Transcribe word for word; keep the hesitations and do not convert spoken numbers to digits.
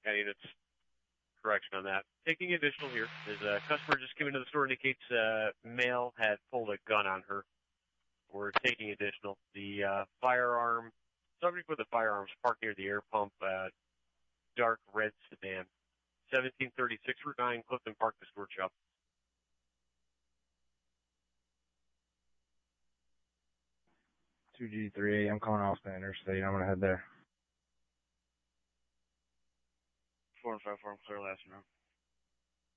Yeah, units. Correction on that. Taking additional here. There's a customer just came into the store, indicates uh, male had pulled a gun on her. We're taking additional. The uh, firearm, subject with the firearms parked near the air pump, uh, dark red sedan. seventeen thirty-six Route nine, Clifton Park, the store shop. two G three, I'm calling off the interstate. I'm going to head there. four and five four, I'm clear last now.